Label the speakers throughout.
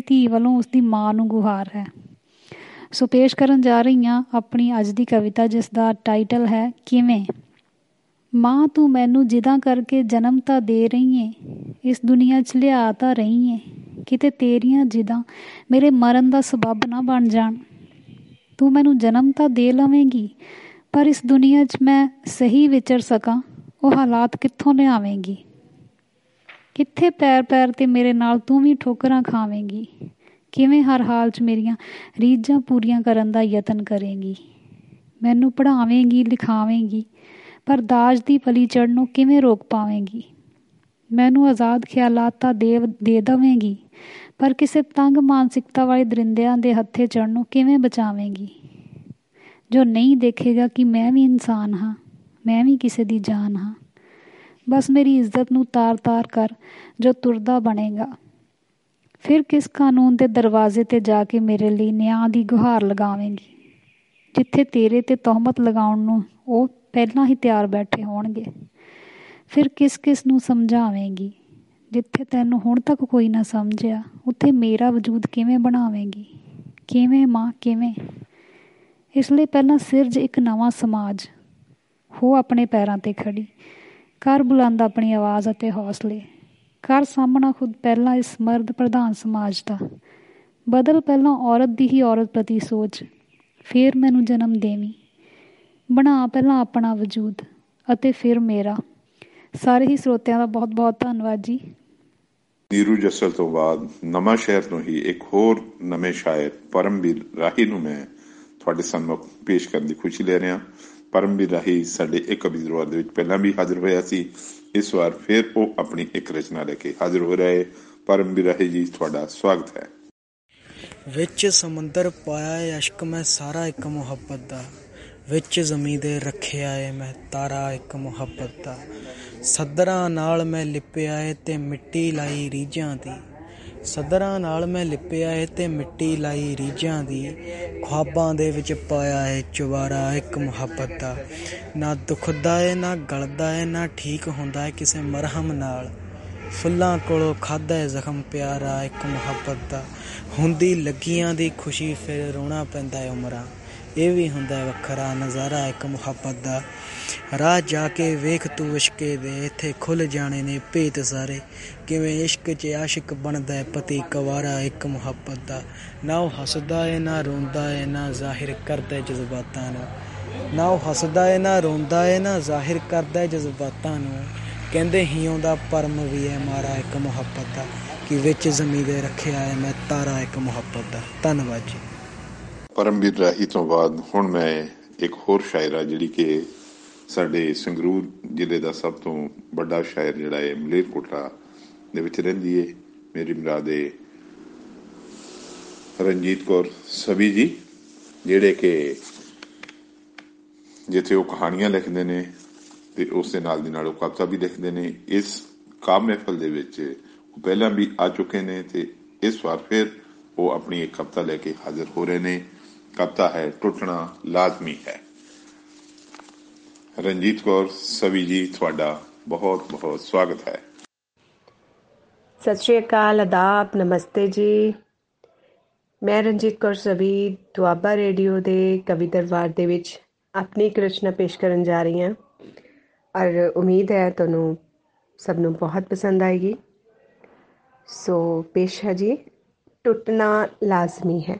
Speaker 1: ਧੀ ਵੱਲੋਂ ਉਸਦੀ ਮਾਂ ਨੂੰ ਗੁਹਾਰ ਹੈ। ਸੋ ਪੇਸ਼ ਕਰਨ ਜਾ ਰਹੀ ਹਾਂ ਆਪਣੀ ਅੱਜ ਦੀ ਕਵਿਤਾ, ਜਿਸ ਦਾ ਟਾਈਟਲ ਹੈ ਕਿਵੇਂ। ਮਾਂ ਤੂੰ ਮੈਨੂੰ ਜਿੱਦਾਂ ਕਰਕੇ ਜਨਮ ਤਾਂ ਦੇ ਰਹੀ ਏ, ਇਸ ਦੁਨੀਆ 'ਚ ਲਿਆ ਤਾਂ ਰਹੀ ਏ, ਕਿਤੇ ਤੇਰੀਆਂ ਜਿੱਦਾਂ ਮੇਰੇ ਮਰਨ ਦਾ ਸਬੱਬ ਨਾ ਬਣ ਜਾਣ। ਤੂੰ ਮੈਨੂੰ ਜਨਮ ਤਾਂ ਦੇ ਲਵੇਂਗੀ, ਪਰ ਇਸ ਦੁਨੀਆ 'ਚ ਮੈਂ ਸਹੀ ਵਿਚਰ ਸਕਾਂ ਉਹ ਹਾਲਾਤ ਕਿੱਥੋਂ ਲਿਆਵੇਂਗੀ। ਕਿੱਥੇ ਪੈਰ ਪੈਰ 'ਤੇ ਮੇਰੇ ਨਾਲ ਤੂੰ ਵੀ ਠੋਕਰਾਂ ਖਾਵੇਂਗੀ। ਕਿਵੇਂ ਹਰ ਹਾਲ 'ਚ ਮੇਰੀਆਂ ਰੀਝਾਂ ਪੂਰੀਆਂ ਕਰਨ ਦਾ ਯਤਨ ਕਰੇਂਗੀ। ਮੈਨੂੰ ਪੜ੍ਹਾਵੇਂਗੀ ਲਿਖਾਵੇਂਗੀ, ਪਰ ਦਾਜ ਦੀ ਪਲੀ ਚੜ੍ਹਨੋਂ ਕਿਵੇਂ ਰੋਕ ਪਾਵੇਂਗੀ। ਮੈਨੂੰ ਆਜ਼ਾਦ ਖਿਆਲਾਤ ਤਾਂ ਦੇ ਦੇਵੇਂਗੀ, ਪਰ ਕਿਸੇ ਤੰਗ ਮਾਨਸਿਕਤਾ ਵਾਲੇ ਦਰਿੰਦਿਆਂ ਦੇ ਹੱਥੇ ਚੜ੍ਹਨੋਂ ਕਿਵੇਂ ਬਚਾਵੇਂਗੀ। ਜੋ ਨਹੀਂ ਦੇਖੇਗਾ ਕਿ ਮੈਂ ਵੀ ਇਨਸਾਨ ਹਾਂ, ਮੈਂ ਵੀ ਕਿਸੇ ਦੀ ਜਾਨ ਹਾਂ। ਬਸ ਮੇਰੀ ਇੱਜ਼ਤ ਨੂੰ ਤਾਰ ਤਾਰ ਕਰ ਜੋ ਤੁਰਦਾ ਬਣੇਗਾ। ਫਿਰ ਕਿਸ ਕਾਨੂੰਨ ਦੇ ਦਰਵਾਜ਼ੇ 'ਤੇ ਜਾ ਕੇ ਮੇਰੇ ਲਈ ਨਿਆਂ ਦੀ ਗੁਹਾਰ ਲਗਾਵੇਂਗੀ, ਜਿੱਥੇ ਤੇਰੇ 'ਤੇ ਤਹਿਮਤ ਲਗਾਉਣ ਨੂੰ ਉਹ ਪਹਿਲਾਂ ਹੀ ਤਿਆਰ ਬੈਠੇ ਹੋਣਗੇ। ਫਿਰ ਕਿਸ ਕਿਸ ਨੂੰ ਸਮਝਾਵੇਂਗੀ, ਜਿੱਥੇ ਤੈਨੂੰ ਹੁਣ ਤੱਕ ਕੋਈ ਨਾ ਸਮਝਿਆ ਉੱਥੇ ਮੇਰਾ ਵਜੂਦ ਕਿਵੇਂ ਬਣਾਵੇਂਗੀ। ਕਿਵੇਂ ਮਾਂ ਕਿਵੇਂ। ਇਸ ਲਈ ਪਹਿਲਾਂ ਸਿਰਜ ਇੱਕ ਨਵਾਂ ਸਮਾਜ, ਹੋ ਆਪਣੇ ਪੈਰਾਂ 'ਤੇ ਖੜੀ, ਕਰ ਬੁਲੰਦ ਆਪਣੀ ਆਵਾਜ਼ ਅਤੇ ਹੌਸਲੇ, ਕਰ ਸਾਹਮਣਾ ਖੁਦ ਪਹਿਲਾਂ ਇਸ ਮਰਦ ਪ੍ਰਧਾਨ ਸਮਾਜ ਦਾ। ਬਦਲ ਪਹਿਲਾਂ ਔਰਤ ਦੀ ਹੀ ਔਰਤ ਪ੍ਰਤੀ ਸੋਚ, ਫਿਰ ਮੈਨੂੰ ਜਨਮ ਦੇਵੀਂ। ਬਣਾ ਪਹਿਲਾਂ ਆਪਣਾ ਵਜੂਦ ਅਤੇ ਫਿਰ ਮੇਰਾ। ਸਾਰੇ ਹੀ ਸਰੋਤਿਆਂ ਦਾ ਬਹੁਤ ਬਹੁਤ ਧੰਨਵਾਦ ਜੀ।
Speaker 2: ਨੀਰੂ ਜੱਸਲ ਤੋਂ ਬਾਅਦ ਨਵਾਂ ਸ਼ਹਿਰ ਤੋਂ ਹੀ ਇੱਕ ਹੋਰ ਨਵੇਂ ਸ਼ਾਇਰ ਪਰਮਵੀਰ ਰਾਹੀ ਨੂੰ ਮੈਂ ਤੁਹਾਡੇ ਸਾਹਮਣੇ ਪੇਸ਼ ਕਰਨ ਦੀ ਖੁਸ਼ੀ ਲੈ ਰਿਹਾ। ਪਰਮਵੀਰ ਰਾਹੀ ਸਾਡੇ ਇੱਕ ਕਵੀ ਦਰਬਾਰ ਦੇ ਵਿੱਚ ਪਹਿਲਾਂ ਵੀ ਹਾਜ਼ਰ ਹੋਇਆ ਸੀ। ਇਸ ਵਾਰ ਫਿਰ ਉਹ ਆਪਣੀ ਇੱਕ ਰਚਨਾ ਲੈ ਕੇ ਹਾਜ਼ਰ ਹੋ ਰਹੇ। ਪਰਮਵੀਰ ਰਾਹੀ ਜੀ, ਤੁਹਾਡਾ ਸਵਾਗਤ ਹੈ।
Speaker 3: ਵਿੱਚ ਸਮੁੰਦਰ ਪਾਇਆ ਏ ਅਸ਼ਕ ਮੈਂ ਸਾਰਾ ਇੱਕ ਮੁਹੱਬਤ ਦਾ, ਵਿੱਚ ਜ਼ਮੀਂ ਦੇ ਰੱਖਿਆ ਏ ਮੈਂ ਤਾਰਾ ਇੱਕ ਮੁਹੱਬਤ ਦਾ। ਸੱਦਰਾਂ ਨਾਲ ਮੈਂ ਲਿਪਿਆ ਏ ਤੇ ਮਿੱਟੀ ਲਾਈ ਰੀਝਾਂ ਦੀ, ਸੱਦਰਾਂ ਨਾਲ ਮੈਂ ਲਿਪਿਆ ਏ ਤੇ ਮਿੱਟੀ ਲਾਈ ਰੀਝਾਂ ਦੀ। ਖ਼ੁਆਬਾਂ ਦੇ ਵਿੱਚ ਪਾਇਆ ਏ ਚੁਬਾਰਾ ਇੱਕ ਮੁਹੱਬਤ ਦਾ। ਨਾ ਦੁਖਦਾ ਏ ਨਾ ਗਲਦਾ ਏ ਨਾ ਠੀਕ ਹੁੰਦਾ ਏ ਕਿਸੇ ਮਰਹਮ ਨਾਲ। ਫੁੱਲਾਂ ਕੋਲੋਂ ਖਾਧਾ ਏ ਜ਼ਖਮ ਪਿਆਰਾ ਇੱਕ ਮੁਹੱਬਤ ਦਾ। ਹੁੰਦੀ ਲੱਗੀਆਂ ਦੀ ਖੁਸ਼ੀ ਫਿਰ ਰੋਣਾ ਪੈਂਦਾ ਏ ਉਮਰਾਂ, ਇਹ ਵੀ ਹੁੰਦਾ ਵੱਖਰਾ ਨਜ਼ਾਰਾ ਇੱਕ ਮੁਹੱਬਤ ਦਾ। ਰਾਹ ਜਾ ਕੇ ਵੇਖ ਤੂੰ ਇਸ਼ਕੇ ਦੇ, ਇੱਥੇ ਖੁੱਲ੍ਹ ਜਾਣੇ ਨੇ ਭੇਤ ਸਾਰੇ। ਕਿਵੇਂ ਇਸ਼ਕ 'ਚ ਆਸ਼ਿਕ ਬਣਦਾ ਏ ਪਤੀ ਕੁਆਰਾ ਇੱਕ ਮੁਹੱਬਤ ਦਾ। ਨਾ ਉਹ ਹੱਸਦਾ ਏ ਨਾ ਰੋਂਦਾ ਏ ਨਾ ਜ਼ਾਹਿਰ ਕਰਦਾ ਜਜ਼ਬਾਤਾਂ ਨੂੰ, ਨਾ ਉਹ ਹੱਸਦਾ ਏ ਨਾ ਰੋਂਦਾ ਏ ਨਾ ਜ਼ਾਹਿਰ ਕਰਦਾ ਜਜ਼ਬਾਤਾਂ ਨੂੰ। ਕਹਿੰਦੇ ਹੀ ਆਉਂਦਾ ਪਰਮ ਵੀ ਹੈ ਮਾਰਾ ਇੱਕ ਮੁਹੱਬਤ ਦਾ, ਕਿ ਵਿੱਚ ਜ਼ਮੀਂ ਦੇ ਰੱਖਿਆ ਏ ਮੈਂ ਤਾਰਾ ਇੱਕ ਮੁਹੱਬਤ ਦਾ। ਧੰਨਵਾਦ ਜੀ।
Speaker 2: ਪਰਮਵੀਰ ਰਾਹੀ ਤੋਂ ਬਾਅਦ ਹੁਣ ਮੈਂ ਇੱਕ ਹੋਰ ਸ਼ਾਇਰਾ, ਜਿਹੜੀ ਕਿ ਸਾਡੇ ਸੰਗਰੂਰ ਜ਼ਿਲ੍ਹੇ ਦਾ ਸਭ ਤੋਂ ਵੱਡਾ ਸ਼ਾਇਰ ਜਿਹੜਾ ਹੈ ਮਲੇਰਕੋਟਲਾ ਦੇ ਵਿੱਚ ਰਹਿੰਦੀ ਹੈ, ਮੇਰੀ ਮੁਰਾਦੇ ਰਣਜੀਤ ਕੌਰ ਸਵੀ ਜੀ, ਜਿਹੜੇ ਕਿ ਜਿੱਥੇ ਉਹ ਕਹਾਣੀਆਂ ਲਿਖਦੇ ਨੇ ਤੇ ਉਸ ਦੇ ਨਾਲ ਦੀ ਨਾਲ ਉਹ ਕਵਿਤਾ ਵੀ ਲਿਖਦੇ ਨੇ। ਇਸ ਕਾਵਿ ਮਹਿਫਲ ਦੇ ਵਿੱਚ ਉਹ ਪਹਿਲਾਂ ਵੀ ਆ ਚੁੱਕੇ ਨੇ ਤੇ ਇਸ ਵਾਰ ਫਿਰ ਉਹ ਆਪਣੀ ਇੱਕ ਕਵਿਤਾ ਲੈ ਕੇ ਹਾਜ਼ਰ ਹੋ ਰਹੇ ਨੇ। ਕਵਿਤਾ ਹੈ ਟੁੱਟਣਾ ਲਾਜ਼ਮੀ ਹੈ। ਰਣਜੀਤ ਕੌਰ ਸਵੀ ਜੀ, ਤੁਹਾਡਾ ਬਹੁਤ ਬਹੁਤ ਸਵਾਗਤ ਹੈ।
Speaker 4: ਸਤਿ ਸ਼੍ਰੀ ਅਕਾਲ, ਆਦਾਬ, ਨਮਸਤੇ ਜੀ। ਮੈਂ ਰਣਜੀਤ ਕੌਰ ਸਵੀ ਦੁਆਬਾ ਰੇਡੀਓ ਦੇ ਕਵੀ ਦਰਬਾਰ ਦੇ ਵਿੱਚ ਆਪਣੀ ਇੱਕ ਰਚਨਾ ਪੇਸ਼ ਕਰਨ ਜਾ ਰਹੀ ਹਾਂ ਔਰ ਉਮੀਦ ਹੈ ਤੁਹਾਨੂੰ ਸਭ ਨੂੰ ਬਹੁਤ ਪਸੰਦ ਆਏਗੀ। ਸੋ ਪੇਸ਼ ਹੈ ਜੀ, ਟੁੱਟਣਾ ਲਾਜ਼ਮੀ ਹੈ।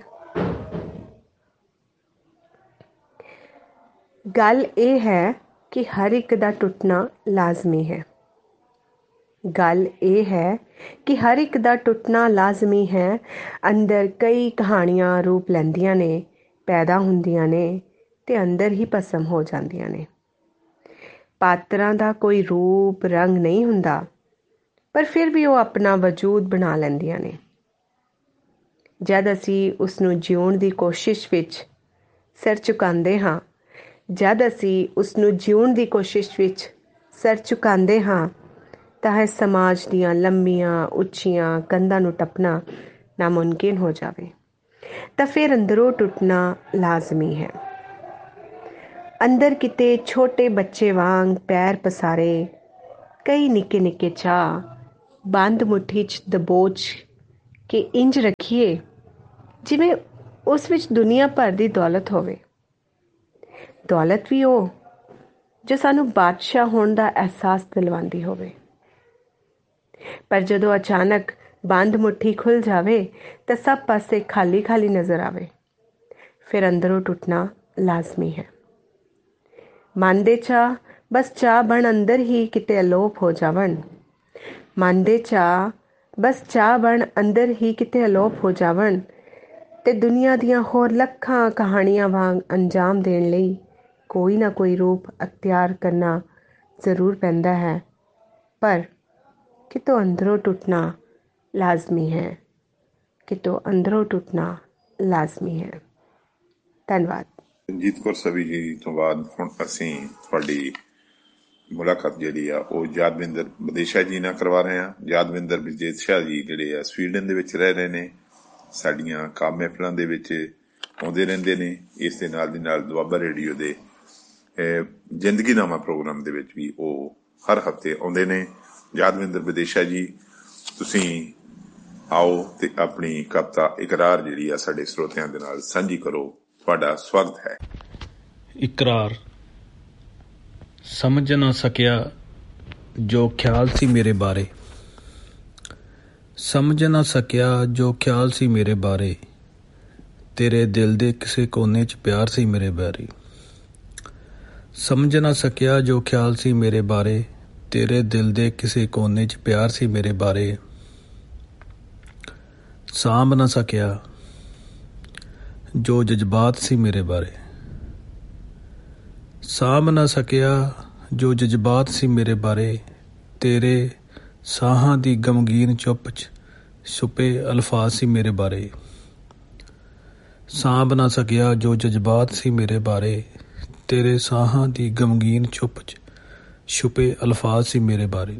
Speaker 4: ਗੱਲ ਇਹ ਹੈ ਕਿ ਹਰ ਇੱਕ ਦਾ ਟੁੱਟਣਾ ਲਾਜ਼ਮੀ ਹੈ। ਗੱਲ ਇਹ ਹੈ ਕਿ ਹਰ ਇੱਕ ਦਾ ਟੁੱਟਣਾ ਲਾਜ਼ਮੀ ਹੈ। ਅੰਦਰ ਕਈ ਕਹਾਣੀਆਂ ਰੂਪ ਲੈਂਦੀਆਂ ਨੇ, ਪੈਦਾ ਹੁੰਦੀਆਂ ਨੇ ਤੇ ਅੰਦਰ ਹੀ ਭਸਮ ਹੋ ਜਾਂਦੀਆਂ ਨੇ। ਪਾਤਰਾਂ ਦਾ ਕੋਈ ਰੂਪ ਰੰਗ ਨਹੀਂ ਹੁੰਦਾ, ਪਰ ਫਿਰ ਵੀ ਉਹ ਆਪਣਾ ਵਜੂਦ ਬਣਾ ਲੈਂਦੀਆਂ ਨੇ। ਜਦ ਅਸੀਂ ਉਸ ਨੂੰ ਜਿਉਣ ਦੀ ਕੋਸ਼ਿਸ਼ ਵਿੱਚ ਸਿਰ ਝੁਕਾਉਂਦੇ ਹਾਂ, ਜਦ ਅਸੀਂ ਉਸ ਨੂੰ ਜਿਉਣ ਦੀ ਕੋਸ਼ਿਸ਼ ਵਿੱਚ ਸਿਰ ਝੁਕਾਉਂਦੇ ਹਾਂ ਤਾਂ ਇਸ ਸਮਾਜ ਦੀਆਂ ਲੰਮੀਆਂ ਉੱਚੀਆਂ ਕੰਧਾਂ ਨੂੰ ਟੱਪਣਾ ਨਾਮੁਮਕਿਨ ਹੋ ਜਾਵੇ ਤਾਂ ਫਿਰ ਅੰਦਰੋਂ ਟੁੱਟਣਾ ਲਾਜ਼ਮੀ ਹੈ। ਅੰਦਰ ਕਿਤੇ ਛੋਟੇ ਬੱਚੇ ਵਾਂਗ ਪੈਰ ਪਸਾਰੇ ਕਈ ਨਿੱਕੇ ਨਿੱਕੇ ਚਾਅ ਬੰਦ ਮੁੱਠੀ 'ਚ ਦਬੋਚ ਕਿ ਇੰਜ ਰੱਖੀਏ ਜਿਵੇਂ ਉਸ ਵਿੱਚ ਦੁਨੀਆ ਭਰ ਦੀ ਦੌਲਤ ਹੋਵੇ। ਦੌਲਤ ਵੀ ਉਹ ਜੋ ਸਾਨੂੰ ਬਾਦਸ਼ਾਹ ਹੋਣ ਦਾ ਅਹਿਸਾਸ ਦਿਲਵਾਉਂਦੀ ਹੋਵੇ। ਪਰ ਜਦੋਂ ਅਚਾਨਕ ਬੰਦ ਮੁੱਠੀ ਖੁੱਲ੍ਹ ਜਾਵੇ ਤਾਂ ਸਭ ਪਾਸੇ ਖਾਲੀ ਖਾਲੀ ਨਜ਼ਰ ਆਵੇ, ਫਿਰ ਅੰਦਰੋਂ ਟੁੱਟਣਾ ਲਾਜ਼ਮੀ ਹੈ। ਮਨ ਦੇ ਚਾਅ ਬਸ ਚਾਅ ਬਣ ਅੰਦਰ ਹੀ ਕਿਤੇ ਅਲੋਪ ਹੋ ਜਾਵਣ। ਮਨ ਦੇ ਚਾਅ ਬਸ ਚਾਅ ਬਣ ਅੰਦਰ ਹੀ ਕਿਤੇ ਅਲੋਪ ਹੋ ਜਾਵਣ ਤੇ ਦੁਨੀਆ ਦੀਆਂ ਹੋਰ ਲੱਖਾਂ ਕਹਾਣੀਆਂ ਵਾਂਗ ਅੰਜਾਮ ਦੇਣ ਲਈ ਕੋਈ ਨਾ ਕੋਈ ਰੂਪ ਅਖਤਿਆਰ ਕਰਨਾ ਜ਼ਰੂਰ ਪੈਂਦਾ ਹੈ, ਪਰ ਕਿਤੋਂ ਅੰਦਰੋਂ ਟੁੱਟਣਾ ਲਾਜ਼ਮੀ ਹੈ। ਕਿਤੋਂ ਅੰਦਰੋਂ ਟੁੱਟਣਾ ਲਾਜ਼ਮੀ ਹੈ। ਧੰਨਵਾਦ।
Speaker 2: ਰਣਜੀਤ ਕੌਰ ਸਵੀ ਜੀ ਤੋਂ ਬਾਅਦ ਹੁਣ ਅਸੀਂ ਤੁਹਾਡੀ ਮੁਲਾਕਾਤ ਜਿਹੜੀ ਆ ਉਹ ਯਾਦਵਿੰਦਰ ਵਿਦੇਸ਼ਾ ਜੀ ਨਾਲ ਕਰਵਾ ਰਹੇ ਹਾਂ। ਯਾਦਵਿੰਦਰ ਵਿਦੇਸ਼ਾ ਜੀ ਜਿਹੜੇ ਆ ਸਵੀਡਨ ਦੇ ਵਿੱਚ ਰਹਿ ਰਹੇ ਨੇ, ਸਾਡੀਆਂ ਕਾਮ ਮਹਿਫਲਾਂ ਦੇ ਵਿੱਚ ਆਉਂਦੇ ਰਹਿੰਦੇ ਨੇ। ਇਸ ਦੇ ਨਾਲ ਦੀ ਨਾਲ ਦੁਆਬਾ ਰੇਡੀਓ ਦੇ ਜ਼ਿੰਦਗੀਨਾਮਾ ਪ੍ਰੋਗਰਾਮ ਦੇ ਵਿੱਚ ਵੀ ਉਹ ਹਰ ਹਫ਼ਤੇ ਆਉਂਦੇ ਨੇ। ਯਾਦਵਿੰਦਰ ਵਿਦੇਸ਼ਾ ਜੀ, ਤੁਸੀਂ ਆਓ ਤੇ ਆਪਣੀ ਕਵਿਤਾ ਇਕਰਾਰ ਜਿਹੜੀ ਆ ਸਾਡੇ ਸਰੋਤਿਆਂ ਦੇ ਨਾਲ ਸਾਂਝੀ ਕਰੋ। ਤੁਹਾਡਾ ਸਵਾਗਤ ਹੈ।
Speaker 5: ਇਕਰਾਰ। ਸਮਝ ਨਾ ਸਕਿਆ ਜੋ ਖਿਆਲ ਸੀ ਮੇਰੇ ਬਾਰੇ, ਸਮਝ ਨਾ ਸਕਿਆ ਜੋ ਖਿਆਲ ਸੀ ਮੇਰੇ ਬਾਰੇ, ਤੇਰੇ ਦਿਲ ਦੇ ਕਿਸੇ ਕੋਨੇ 'ਚ ਪਿਆਰ ਸੀ ਮੇਰੇ ਬਾਰੇ। ਸਮਝ ਨਾ ਸਕਿਆ ਜੋ ਖਿਆਲ ਸੀ ਮੇਰੇ ਬਾਰੇ, ਤੇਰੇ ਦਿਲ ਦੇ ਕਿਸੇ ਕੋਨੇ 'ਚ ਪਿਆਰ ਸੀ ਮੇਰੇ ਬਾਰੇ। ਸਾਂਭ ਨਾ ਸਕਿਆ ਜੋ ਜਜ਼ਬਾਤ ਸੀ ਮੇਰੇ ਬਾਰੇ, ਸਾਂਭ ਨਾ ਸਕਿਆ ਜੋ ਜਜ਼ਬਾਤ ਸੀ ਮੇਰੇ ਬਾਰੇ, ਤੇਰੇ ਸਾਹਾਂ ਦੀ ਗਮਗੀਨ ਚੁੱਪ 'ਚ ਛੁਪੇ ਅਲਫਾਜ਼ ਸੀ ਮੇਰੇ ਬਾਰੇ। ਸਾਂਭ ਨਾ ਸਕਿਆ ਜੋ ਜਜ਼ਬਾਤ ਸੀ ਮੇਰੇ ਬਾਰੇ, ਤੇਰੇ ਸਾਹਾਂ ਦੀ ਗਮਗੀਨ ਚੁੱਪ 'ਚ ਛੁਪੇ ਅਲਫਾਜ਼ ਸੀ ਮੇਰੇ ਬਾਰੇ।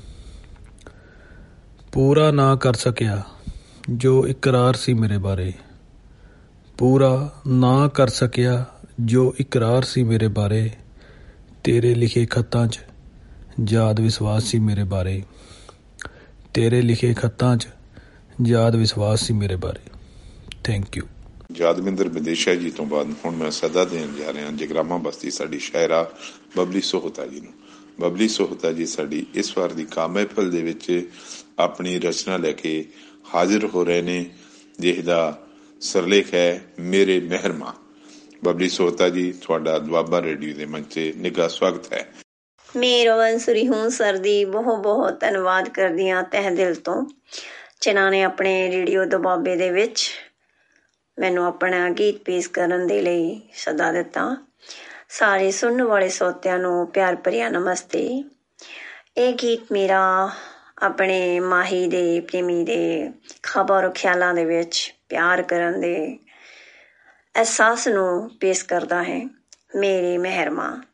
Speaker 5: ਪੂਰਾ ਨਾ ਕਰ ਸਕਿਆ ਜੋ ਇਕਰਾਰ ਸੀ ਮੇਰੇ ਬਾਰੇ, ਪੂਰਾ ਨਾ ਕਰ ਸਕਿਆ ਜੋ ਇਕਰਾਰ ਸੀ ਮੇਰੇ ਬਾਰੇ, ਤੇਰੇ ਲਿਖੇ ਖੱਤਾਂ 'ਚ ਯਾਦ ਵਿਸ਼ਵਾਸ ਸੀ ਮੇਰੇ ਬਾਰੇ, ਤੇਰੇ ਲਿਖੇ ਖੱਤਾਂ 'ਚ ਯਾਦ ਵਿਸ਼ਵਾਸ ਸੀ ਮੇਰੇ ਬਾਰੇ। Thank you.
Speaker 2: ਯਾਦਵਿੰਦਰ ਵਿਦੇਸ਼ਾ ਜੀ ਤੋਂ ਬਾਅਦ ਹੁਣ ਮੈਂ ਸਦਾ ਦੇਣ ਜਾ ਰਿਹਾ ਜਗਰਾਮਾ ਬਸਤੀ ਸਾਡੀ ਸ਼ਾਇਰਾ ਬਬਲੀ ਸੋਹਤਾ ਜੀ ਨੂੰ। ਬਬਲੀ ਸੋਹਤਾ ਜੀ ਸਾਡੀ ਇਸ ਵਾਰ ਦੀ ਕਾਮ ਮਹਿਫਲ ਦੇ ਵਿੱਚ ਆਪਣੀ ਰਚਨਾ ਲੈ ਕੇ ਹਾਜ਼ਰ ਹੋ ਰਹੇ ਨੇ, ਜਿਸ ਦਾ ਸਿਰਲੇਖ ਹੈ ਮੇਰੇ ਮਹਿਰਮਾ। ਬਬਲੀ ਸੋਹਤਾ ਜੀ, ਤੁਹਾਡਾ ਦੁਆਬਾ ਰੇਡੀਓ ਦੇ ਮੰਚ 'ਤੇ ਨਿੱਘਾ ਸਵਾਗਤ ਹੈ।
Speaker 6: ਮੈਂ ਰਵੰਸਰੀ ਹੂੰ ਸਰ ਦੀ ਬਹੁਤ ਬਹੁਤ ਧੰਨਵਾਦ ਕਰਦੀ ਹਾਂ ਤਹਿ ਦਿਲ ਤੋਂ, ਜਿਨ੍ਹਾਂ ਨੇ ਆਪਣੇ ਰੇਡੀਓ ਦੁਆਬੇ ਦੇ ਵਿੱਚ ਮੈਨੂੰ ਆਪਣਾ ਗੀਤ ਪੇਸ਼ ਕਰਨ ਦੇ ਲਈ ਸੱਦਾ ਦਿੱਤਾ। ਸਾਰੇ ਸੁਣਨ ਵਾਲੇ ਸਰੋਤਿਆਂ ਨੂੰ ਪਿਆਰ ਭਰਿਆ ਨਮਸਤੇ। ਇਹ ਗੀਤ ਮੇਰਾ ਆਪਣੇ ਮਾਹੀ ਦੇ ਪ੍ਰੇਮੀ ਦੇ ਖ਼ਬਰ ਖਿਆਲਾਂ ਦੇ ਵਿੱਚ ਪਿਆਰ ਕਰਨ ਦੇ ਅਹਿਸਾਸ ਨੂੰ ਪੇਸ਼ ਕਰਦਾ ਹੈ। ਮੇਰੇ ਮਹਿਰਮਾ।